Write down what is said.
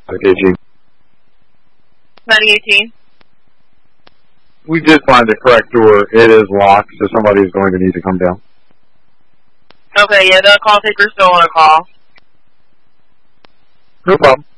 Okay, Chief. 9018. We did find the correct door. It is locked, so somebody is going to need to come down. Okay, yeah, the call taker's still on a call. No problem.